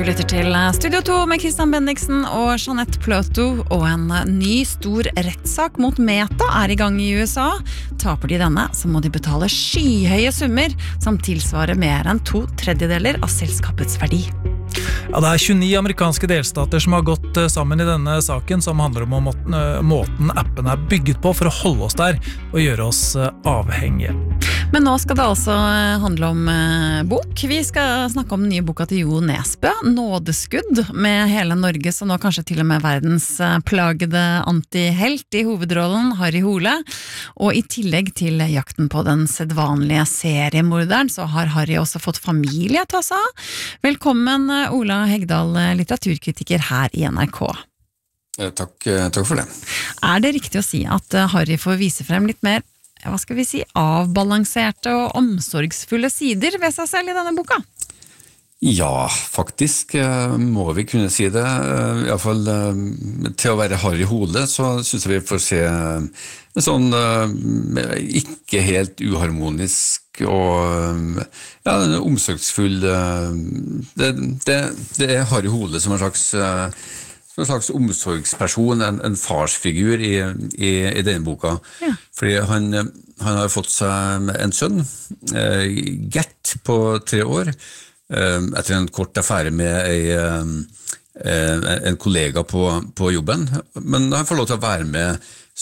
lytter til Studio 2 med Christian Bendiksen og Jeanette Pløto, og en ny stor rettssak mot Meta er i gang i USA. Taper de denne, så må de betale skyhøye summer som tilsvarer mer enn 2/3 av selskapets verdi. Ja, det er 29 amerikanske delstater som har gått sammen i denne saken, som handler om måten appen er bygget på for å holde oss der og gjøre oss avhengige. Men nå skal det altså handle om bok. Vi skal snakke om den nye boka til Jo Nesbø, Nådeskudd, med hele Norge, så nå kanskje til og med verdens plagede antihelt i hovedrollen, Harry Hole. Og i tillegg til jakten på den sedvanlige seriemorderen, så har Harry også fått familie til seg. Velkommen, Ola Hegdal, litteraturkritiker her i NRK. Takk for det. Er det riktig å si at Harry får vise frem litt mer, hva skal vi si, avbalanserte og omsorgsfulle sider ved seg selv i denne boka? Ja, faktisk må vi kunne si det. I hvert fall til å være Harry Hole, så synes jeg vi får se en sånn ikke helt uharmonisk og ja, omsorgsfull. Det er Harry Hole som en slags omsorgsperson, en farsfigur i denne boka. Ja. Fordi han har fått seg en sønn, Gert, på 3 år, etter en kort affære med en kollega på jobben, men han får lov til å være med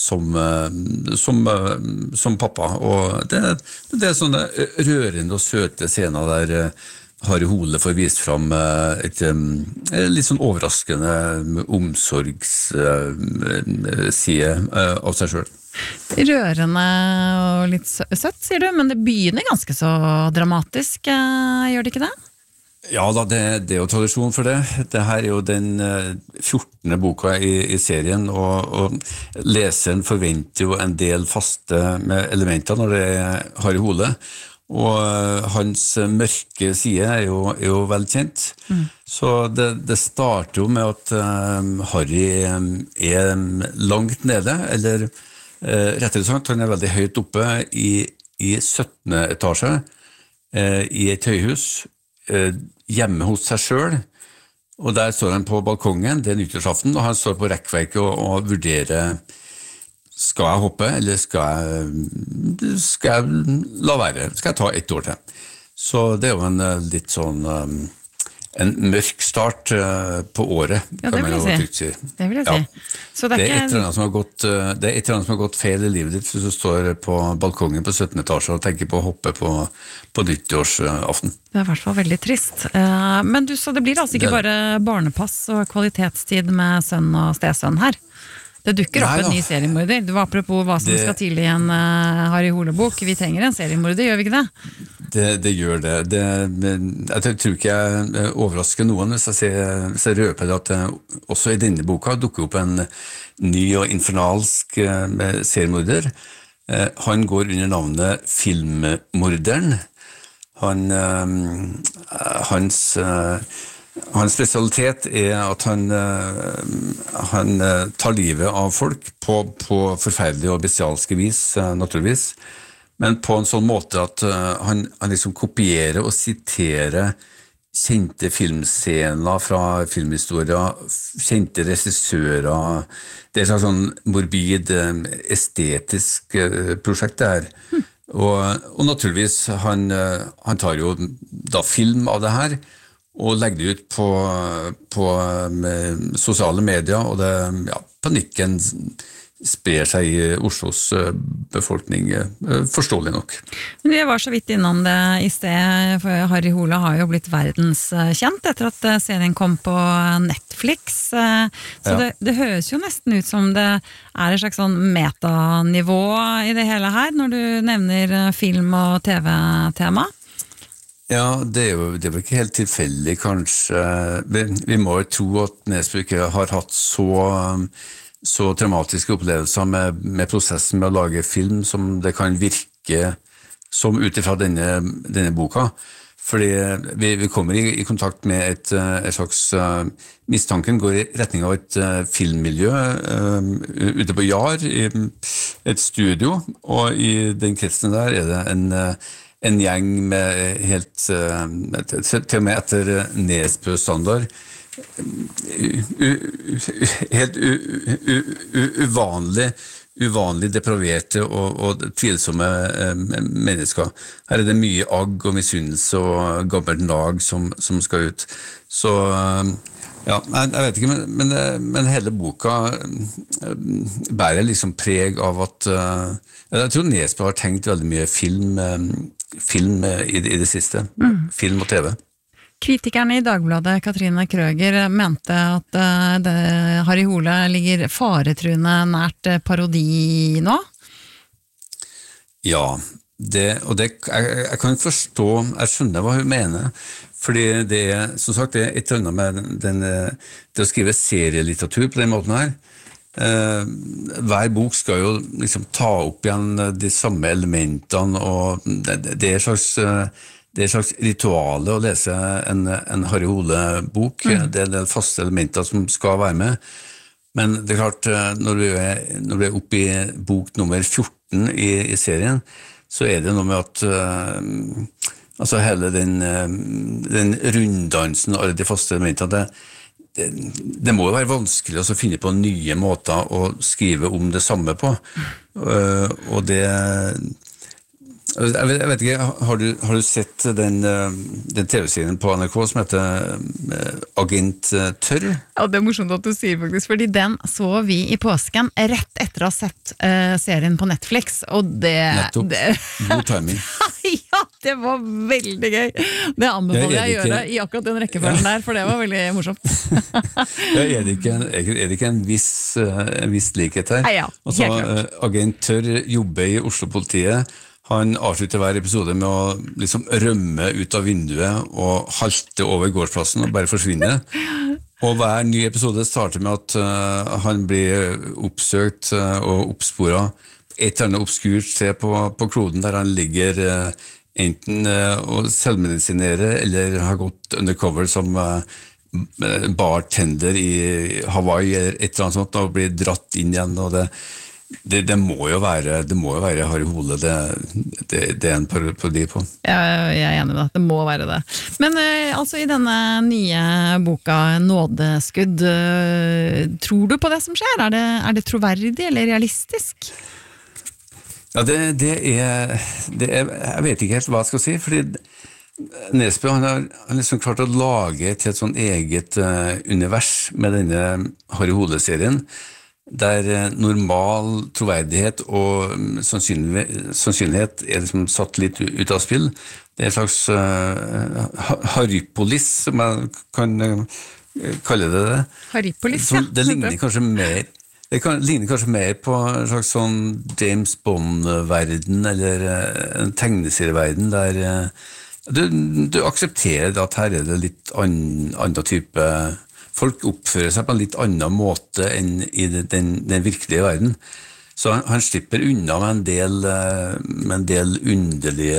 som pappa, og det er sånne rørende og søte scener der Harry Hole får vist fram et litt sånn overraskende omsorgsside av seg selv. Rørende og litt søtt, sier du, men det begynner ganske så dramatisk, gjør det ikke det? Ja da, det er jo tradisjon for det. Dette er jo den 14. boka i serien, og leseren forventer jo en del faste elementer når det er Harry Hole. Og hans mørke side er jo velkjent. Så det starter jo med at Harry er langt nede, eller rettere sagt, han er veldig høyt oppe i 17. etasje i et høyhus hjemme hos seg selv, og der står han på balkongen, det er nyttårsaften, og han står på rekkverket og vurderer: skal jeg hoppe, eller skal jeg la være? Skal jeg ta 1 år til? Så det er jo en litt sånn en mørk start på året, ja, kan man jo trygt si. Det vil jeg si. Ja. Så det er et eller annet som har gått feil i livet ditt hvis du står på balkongen på 17. etasje og tenker på å hoppe på nyttårsaften. Det er i hvert fall veldig trist. Men så det blir altså ikke bare barnepass og kvalitetstid med sønn og stesønn her? Det dukker opp en ny seriemorder. Det var apropos hva som skal til i en Harry Hole-bok. Vi trenger en seriemorder, gjør vi ikke det? Det gjør det. Jeg tror ikke jeg overrasker noen hvis jeg røper at også i denne boka dukker opp en ny og infernalsk seriemorder. Han går under navnet Filmmorderen. Hans spesialitet er at han tar livet av folk på forferdelig og bestialske vis, naturligvis, men på en sånn måte at han liksom kopierer og siterer kjente filmscener fra filmhistorier, kjente regissører. Det er et slags sånn morbid, estetisk prosjekt det her. Og naturligvis, han tar jo da film av det her, og legger det ut på sosiale medier, og panikken sprer seg i Oslos befolkning, forståelig nok. Men vi var så vidt innom det i sted, for Harry Hole har jo blitt verdenskjent etter at serien kom på Netflix, så det høres jo nesten ut som det er et slags sånn metanivå i det hele her, når du nevner film- og TV-tema. Ja, det er vel ikke helt tilfeldig, kanskje. Vi må jo tro at Nesbø ikke har hatt så traumatiske opplevelser med prosessen med å lage film som det kan virke som utifra denne boka. Fordi vi kommer i kontakt med et slags mistanken går i retning av et filmmiljø ute på Jar, i et studio, og i den kretsen der er det en gjeng med helt, til og med etter Nesbø-standard, helt uvanlig depraverte og tvilsomme mennesker. Her det mye agg og misunnelse og gammelt nag som skal ut. Så ja, jeg vet ikke, men hele boka bærer liksom preg av at jeg tror Nesbø har tenkt veldig mye film i det siste. Film og TV. Kritikerne i Dagbladet, Katrine Krøger, mente at Harry Hole ligger faretruende nært parodi nå? Ja, jeg kan forstå, jeg skjønner hva hun mener, fordi det som sagt, det et eller annet med det å skrive serielitteratur på den måten her. Hver bok skal jo liksom ta opp igjen de samme elementene, og det er et slags rituale å lese en Harry Hole-bok. Det er de faste elementer som skal være med. Men det er klart, når vi er oppe i bok nummer 14 i serien, så er det noe med at altså hele den runddansen og alle de faste elementene, det må jo være vanskelig å finne på nye måter å skrive om det samme på. Og det jeg vet ikke, har du sett den TV-serien på NRK som heter Agent Tørr? Ja, det er morsomt at du sier faktisk, fordi den så vi i påsken rett etter å ha sett serien på Netflix, og Nettopp, god timing. Ja, det var veldig gøy. Det anbefaler jeg å gjøre i akkurat den rekkefølgen der, for det var veldig morsomt. Er det ikke en viss likhet her? Ja, altså, helt klart. Agent Tørr jobber i Oslo-politiet. Han avslutter hver episode med å liksom rømme ut av vinduet og halte over gårdsplassen og bare forsvinne. Og hver ny episode starter med at han blir oppsøkt og oppsporet et eller annet obskurt sted på kloden der han ligger enten og selvmedisinerer eller har gått undercover som bartender i Hawaii eller et eller annet sånt og blir dratt inn igjen, og det må jo være Harry Hole det er en parodi på. Jeg er enig i det, det må være det. Men altså i denne nye boka Nådeskudd, tror du på det som skjer? Er det troverdig eller realistisk? Ja, det er jeg vet ikke helt hva jeg skal si, fordi Nesbø han har liksom klart å lage til et sånn eget univers med denne Harry Hole-serien, der normal troverdighet og sannsynlighet er liksom satt litt ut av spill. Det er en slags Harrypolis, som jeg kan kalle det. Harrypolis, ja. Det ligner kanskje mer på en slags sånn James Bond-verden, eller en tegneserieverden, der du aksepterer at her er det litt annen type. Folk oppfører seg på en litt annen måte enn i den virkelige verden. Så han slipper unna med en del underlige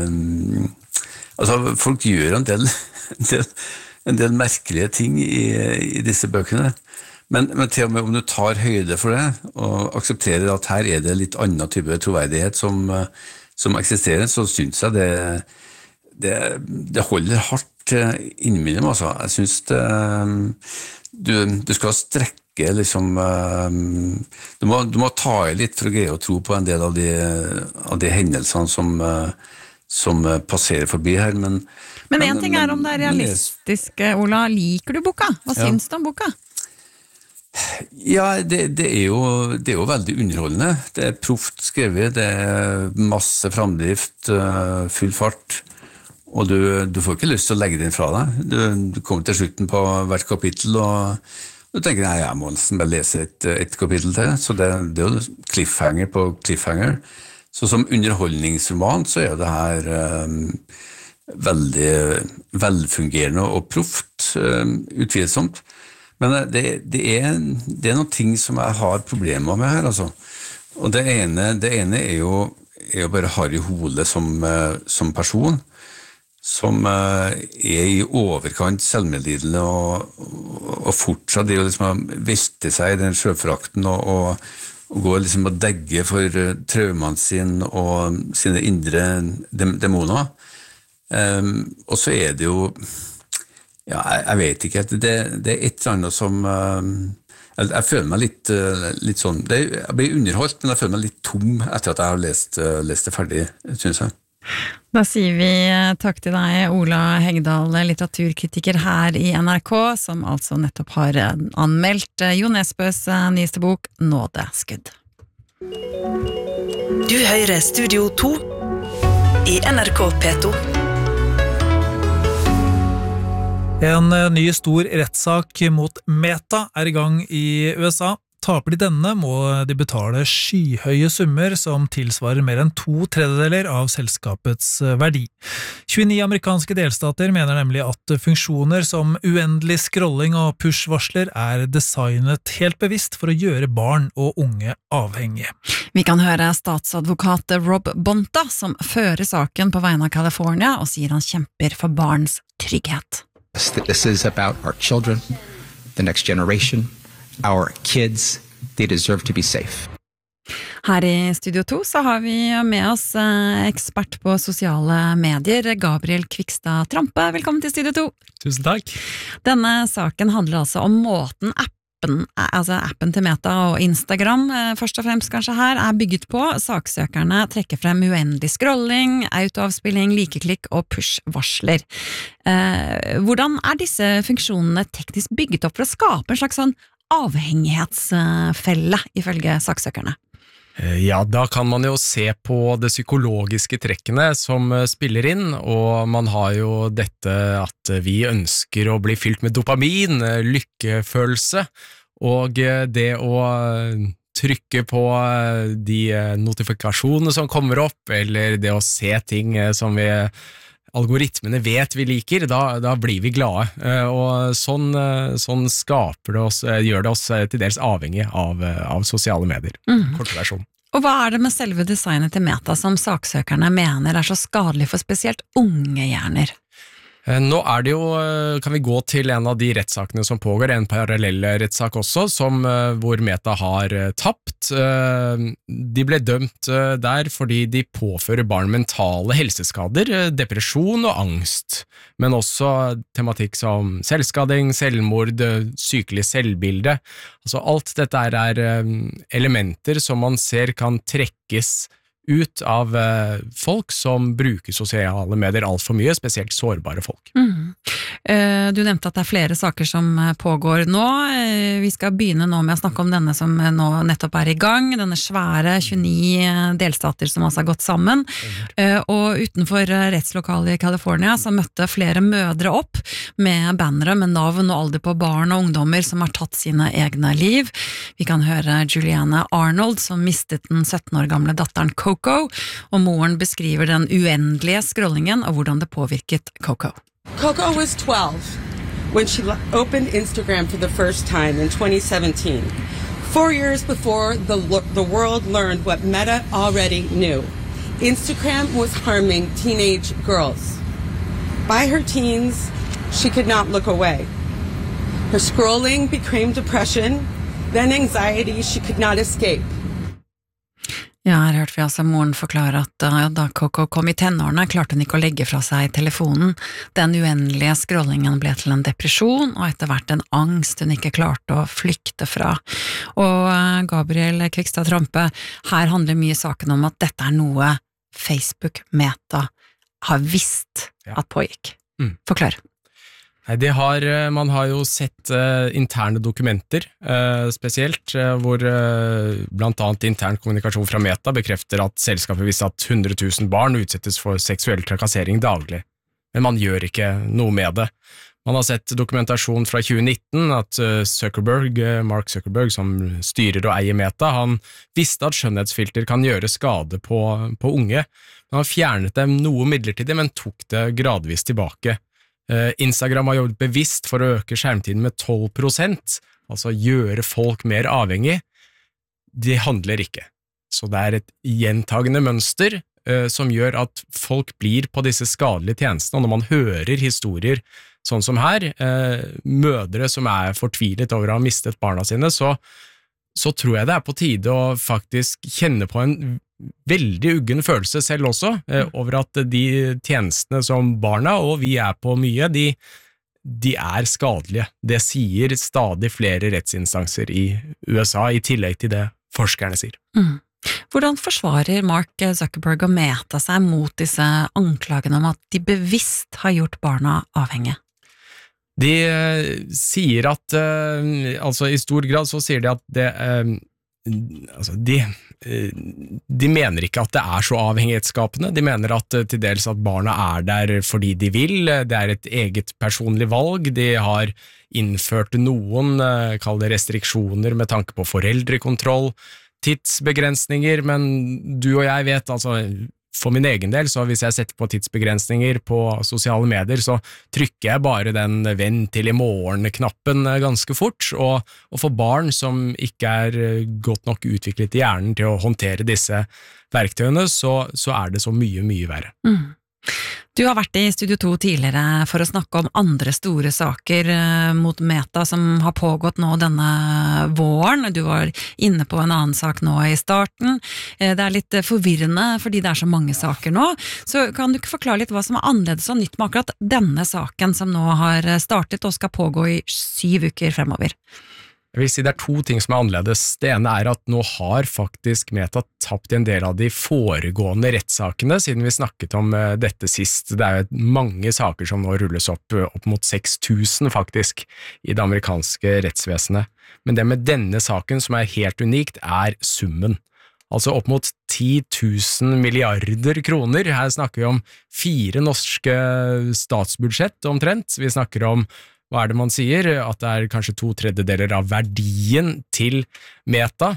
altså folk gjør en del merkelige ting i disse bøkene. Men til og med om du tar høyde for det, og aksepterer at her er det litt annen type troverdighet som eksisterer, så synes jeg det holder hardt innimellom, altså. Jeg synes du skal strekke liksom du må ta i litt for å greie å tro på en del av de hendelsene som passerer forbi her, men en ting er om det er realistisk, Ola. Liker du boka? Hva syns du om boka? Ja, det er jo veldig underholdende. Det er proft skrevet, det er masse framdrift, full fart. Og du får ikke lyst til å legge den fra deg. Du kommer til slutten på hvert kapittel, og du tenker, nei, jeg må nesten bare lese et kapittel til. Så det er jo cliffhanger på cliffhanger. Så som underholdningsroman så er det her veldig velfungerende og proft, utvilsomt. Men det er noen ting som jeg har problemer med her, altså. Og det ene er jo bare Harry Hole som person, som er i overkant selvmedlidende og fortsatt det å liksom velte seg i den sjøforakten og og går liksom og degger for traumene sine og sine indre demoner. Og så det jo, ja, jeg vet ikke, det et eller annet som, jeg føler meg litt sånn, jeg blir underholdt, men jeg føler meg litt tom etter at jeg har lest det ferdig, synes jeg. Da sier vi takk til deg, Ola Hegdal, litteraturkritiker her i NRK, som altså nettopp har anmeldt Jo Nesbøs nyeste bok, Nådeskudd. Du hører Studio 2 i NRK P2. En ny stor rettssak mot Meta i gang i USA. Taper de denne, må de betale skyhøye summer som tilsvarer mer enn 2/3 av selskapets verdi. 29 amerikanske delstater mener nemlig at funksjoner som uendelig scrolling og push-varsler designet helt bevisst for å gjøre barn og unge avhengige. Vi kan høre statsadvokat Rob Bonta, som fører saken på vegne av California, og sier han kjemper for barns trygghet. This is about our children, the next generation. Our kids, they deserve to be safe. Her i Studio 2 så har vi med oss ekspert på sosiale medier, Gabriel Kvikstad Trampe. Velkommen til Studio 2. Tusen takk. Denne saken handler altså om måten appen til Meta og Instagram, først og fremst kanskje her, bygget på. Saksøkerne trekker frem uendelig scrolling, autoavspilling, likeklikk og push-varsler. Hvordan disse funksjonene teknisk bygget opp for å skape en slags sånn avhengighetsfelle, ifølge saksøkerne? Ja, da kan man jo se på det psykologiske trekkene som spiller inn, og man har jo dette at vi ønsker å bli fylt med dopamin, lykkefølelse, og det å trykke på de notifikasjonene som kommer opp, eller det å se ting som algoritmene vet vi liker, da blir vi glade, og sånn skaper det oss, gjør det oss til dels avhengig av sosiale medier. Kort versjon. Og hva det med selve designet til Meta som saksøkerne mener så skadelig for spesielt unge hjerner? Nå det jo, kan vi gå til en av de rettssakene som pågår, en parallell rettssak også, hvor Meta har tapt. De ble dømt der fordi de påfører barn mentale helseskader, depresjon og angst, men også tematikk som selvskading, selvmord, sykelig selvbilde. Altså alt dette elementer som man ser kan trekkes ut av folk som bruker sosiale medier alt for mye, spesielt sårbare folk. Du nevnte at det flere saker som pågår nå. Vi skal begynne nå med å snakke om denne som nå nettopp i gang, denne svære 29 delstater som altså har gått sammen. Og utenfor rettslokalet i California så møtte flere mødre opp med bannere med navn og alder på barn og ungdommer som har tatt sine egne liv. Vi kan høre Juliana Arnold som mistet den 17 år gamle datteren Coco, og moren beskriver den uendelige scrollingen og hvordan det påvirket Coco. Coco was 12 when she opened Instagram for the first time in 2017, 4 years before the world learned what Meta already knew. Instagram was harming teenage girls. By her teens, she could not look away. Her scrolling became depression, then anxiety she could not escape. Ja, her hørte vi altså moren forklare at da Coco kom i tenårene, klarte hun ikke å legge fra seg telefonen. Den uendelige scrollingen ble til en depresjon, og etter hvert en angst hun ikke klarte å flykte fra. Og Gabriel Kvikstad Trampe, her handler mye saken om at dette noe Facebook Meta har visst at pågikk. Forklar. Nei, man har jo sett interne dokumenter, spesielt, hvor blant annet intern kommunikasjon fra Meta bekrefter at selskapet visste at 100 000 barn utsettes for seksuell trakassering daglig. Men man gjør ikke noe med det. Man har sett dokumentasjon fra 2019 at Mark Zuckerberg, som styrer og eier Meta, han visste at skjønnhetsfilter kan gjøre skade på unge. Han har fjernet dem noe midlertidig, men tok det gradvis tilbake. Instagram har jobbet bevisst for å øke skjermtiden med 12%, altså gjøre folk mer avhengig. Det handler ikke. Så det et gjentagende mønster som gjør at folk blir på disse skadelige tjenestene, og når man hører historier sånn som her, mødre som fortvilet over å ha mistet barna sine, så så tror jeg det på tide å faktisk kjenne på en veldig uggen følelse selv også, over at de tjenestene som barna og vi på mye, de skadelige. Det sier stadig flere rettsinstanser i USA, i tillegg til det forskerne sier. Hvordan forsvarer Mark Zuckerberg og Meta seg mot disse anklagene om at de bevisst har gjort barna avhengige? De sier at, altså i stor grad så sier de at det, de mener ikke at det så avhengighetsskapende, de mener at til dels at barna der fordi de vil, det et eget personlig valg, de har innført noen, kall det restriksjoner med tanke på foreldrekontroll, tidsbegrensninger, men du og jeg vet, altså for min egen del, så hvis jeg setter på tidsbegrensninger på sosiale medier, så trykker jeg bare den venn til i morgen-knappen ganske fort, og for barn som ikke godt nok utviklet i hjernen til å håndtere disse verktøyene, så det så mye, mye verre. Du har vært i Studio 2 tidligere for å snakke om andre store saker mot Meta som har pågått nå denne våren. Du var inne på en annen sak nå i starten. Det litt forvirrende fordi det så mange saker nå. Så kan du ikke forklare litt hva som annerledes og nytt med akkurat denne saken som nå har startet og skal pågå i 7 uker fremover? Jeg vil si det 2 ting som annerledes. Det ene at nå har faktisk Meta tapt en del av de foregående rettssakene, siden vi snakket om dette sist. Det jo mange saker som nå rulles opp mot 6000 faktisk, i det amerikanske rettsvesenet. Men det med denne saken som helt unikt, summen. Altså opp mot 10 000 milliarder kroner. Her snakker vi om 4 norske statsbudsjett omtrent. Vi snakker om hva det man sier, at det kanskje 2/3 av verdien til Meta.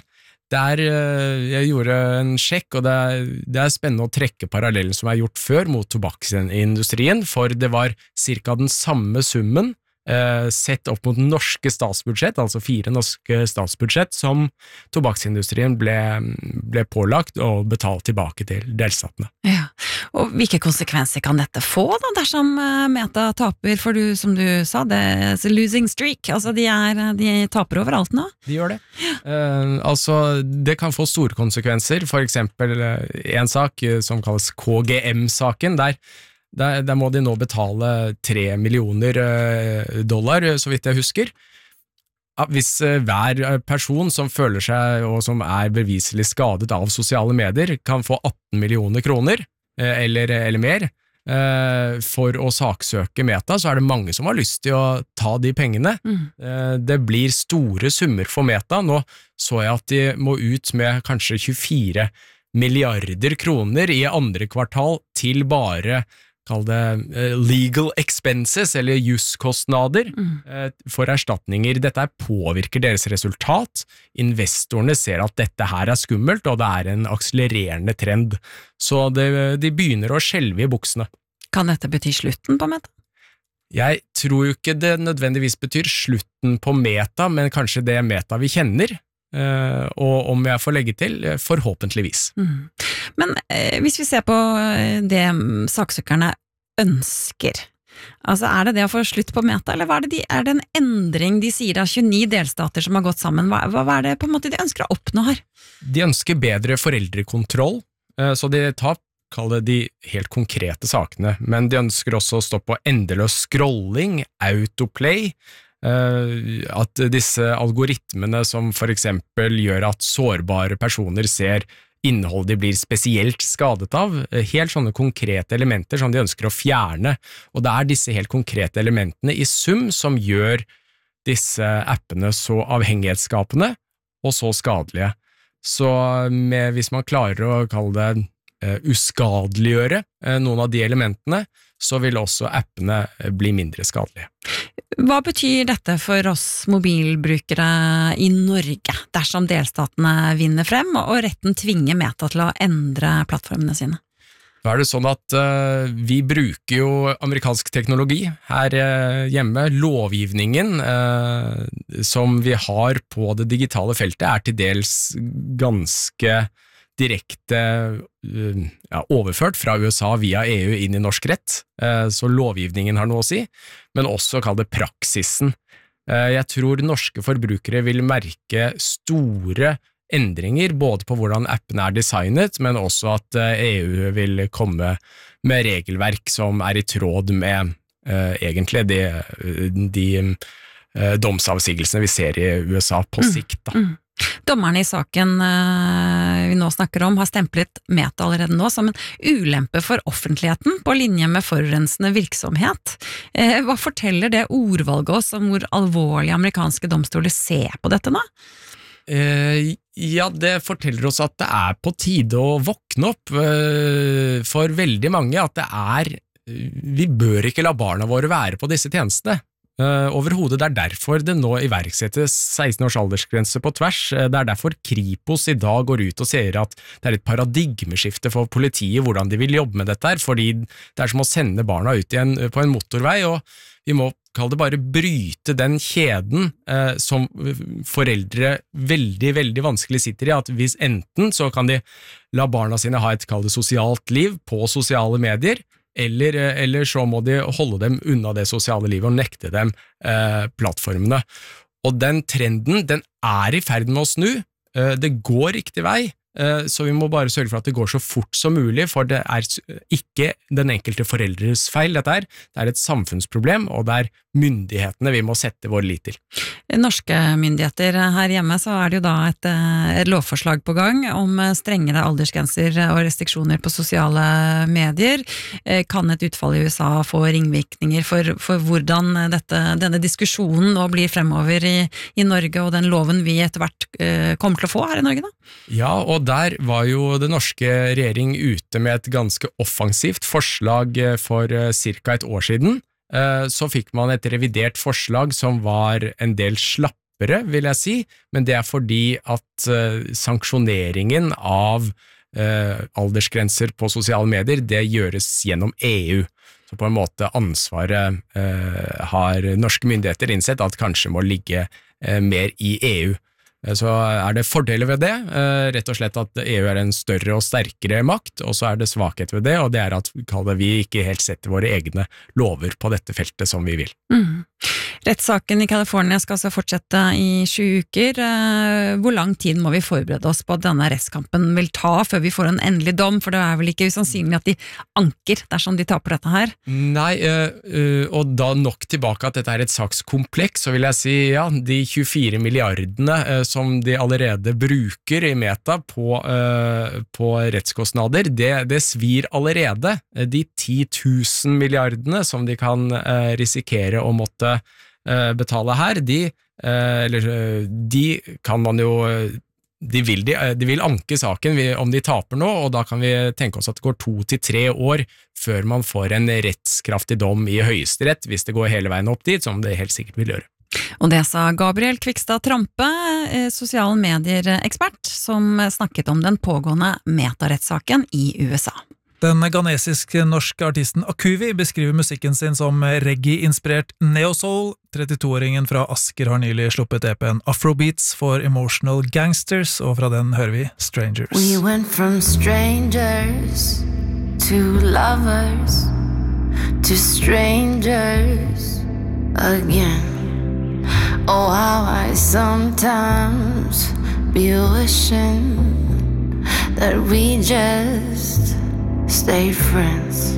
Jeg gjorde en sjekk, og det spennende å trekke parallellen som gjort før mot tobakksindustrien, for det var cirka den samme summen sett opp mot norske statsbudsjett, altså 4 norske statsbudsjett, som tobakksindustrien ble pålagt og betalt tilbake til delstatene. Ja, og hvilke konsekvenser kan dette få da, dersom Meta taper, for som du sa, det losing streak, altså de taper overalt nå? De gjør det. Altså, det kan få store konsekvenser, for eksempel en sak som kalles KGM-saken, der må de nå betale $3 millioner, så vidt jeg husker. Hvis hver person som føler seg og som beviselig skadet av sosiale medier kan få 18 millioner kroner, eller mer, for å saksøke Meta, så det mange som har lyst til å ta de pengene. Det blir store summer for Meta. Nå så jeg at de må ut med kanskje 24 milliarder kroner i andre kvartal til bare kall det legal expenses, eller juskostnader for erstatninger. Dette påvirker deres resultat. Investorene ser at dette her skummelt, og det en akselererende trend. Så de begynner å skjelve i buksene. Kan dette bety slutten på Meta? Jeg tror jo ikke det nødvendigvis betyr slutten på Meta, men kanskje det Meta vi kjenner. Og om jeg får legge til, forhåpentligvis. Men hvis vi ser på det saksøkerne ønsker, altså det å få slutt på Meta, eller det en endring de sier av 29 delstater som har gått sammen? Hva det på en måte de ønsker å oppnå her? De ønsker bedre foreldrekontroll, så de tar kall det de helt konkrete sakene, men de ønsker også å stoppe endeløs scrolling, autoplay, at disse algoritmene som for eksempel gjør at sårbare personer ser innhold de blir spesielt skadet av, helt sånne konkrete elementer som de ønsker å fjerne, og det disse helt konkrete elementene i sum som gjør disse appene så avhengighetsskapende og så skadelige. Så hvis man klarer å kalle det uskadeliggjøre noen av de elementene, så vil også appene bli mindre skadelige. Hva betyr dette for oss mobilbrukere i Norge, dersom delstatene vinner frem, og retten tvinger Meta til å endre plattformene sine? Da det sånn at vi bruker jo amerikansk teknologi her hjemme. Lovgivningen som vi har på det digitale feltet til dels ganske direkte overført fra USA via EU inn i norsk rett, så lovgivningen har noe å si, men også kall det praksisen. Jeg tror norske forbrukere vil merke store endringer, både på hvordan appene designet, men også at EU vil komme med regelverk som i tråd med egentlig de domsavsigelsene vi ser i USA på sikt. Da. Dommerne i saken vi nå snakker om har stemplet Meta allerede nå som en ulempe for offentligheten på linje med forurensende virksomhet. Hva forteller det ordvalget oss om hvor alvorlige amerikanske domstoler ser på dette nå? Ja, det forteller oss at det på tide å våkne opp for veldig mange, at vi bør ikke la barna våre være på disse tjenestene. Overhodet, det derfor det nå iverksettes 16 års aldersgrense på tvers. Det derfor Kripos i dag går ut og sier at det et paradigmeskifte for politiet hvordan de vil jobbe med dette her, fordi det som å sende barna ut på en motorvei, og vi må kalle det bare bryte den kjeden som foreldre veldig, veldig vanskelig sitter i, at hvis enten så kan de la barna sine ha kall det sosialt liv på sosiale medier, eller så må de holde dem unna det sosiale livet og nekte dem plattformene. Og den trenden, den i ferd med å snu, det går riktig vei, så vi må bare sørge for at det går så fort som mulig, for det ikke den enkelte foreldres feil dette det et samfunnsproblem, og det myndighetene vi må sette vår lit til. Norske myndigheter her hjemme, så det jo da et lovforslag på gang om strengere aldersgrenser og restriksjoner på sosiale medier. Kan et utfall i USA få ringvirkninger for hvordan denne diskusjonen nå blir fremover i Norge, og den loven vi etter hvert kommer til å få her i Norge da? Ja, og der var jo det norske regjering ute med et ganske offensivt forslag for cirka et år siden. Så fikk man et revidert forslag som var en del slappere, vil jeg si, men det fordi at sanksjoneringen av aldersgrenser på sosiale medier, det gjøres gjennom EU. Så på en måte ansvaret har norske myndigheter innsett at kanskje må ligge mer i EU. Så det fordeler ved det, rett og slett at EU en større og sterkere makt, og så det svakhet ved det, og det at vi ikke helt setter våre egne lover på dette feltet som vi vil. Rettssaken i California skal altså fortsette i 20 uker. Hvor lang tid må vi forberede oss på at denne rettskampen vil ta før vi får en endelig dom, for det vel ikke usannsynlig at de anker dersom de taper dette her? Nei, og da nok tilbake at dette et sakskompleks, så vil jeg si, ja, de 24 milliardene som de allerede bruker i Meta på rettskostnader, det svir allerede. De 10 000 milliardene som de kan risikere å måtte betale her, de kan man jo de vil anke saken om de taper nå, og da kan vi tenke oss at det går 2 til 3 år før man får en rettskraftig dom i Høyesterett, hvis det går hele veien opp dit, som det helt sikkert vil gjøre. Og det sa Gabriel Kvikstad Trampe, sosiale medier-ekspert, som snakket om den pågående metarettssaken i USA. Den ghanesisk-norske artisten Akuvi beskriver musikken sin som reggae-inspirert neo-soul. 32-åringen fra Asker har nylig sluppet EP-en Afrobeats for Emotional Gangsters, og fra den hører vi Strangers. We went from strangers to lovers to strangers again. Oh, how I sometimes be wishing that we just stayed friends.